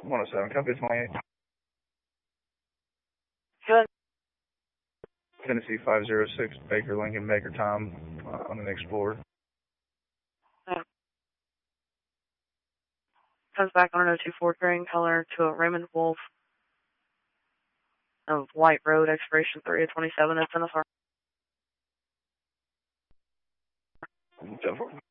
107, copy 28. Good. Tennessee 506, Baker Lincoln, Baker Tom, on an Explorer. Comes back on an 024 green color to a Raymond Wolf of White Road, expiration 3/27. That's NFR. 10-4.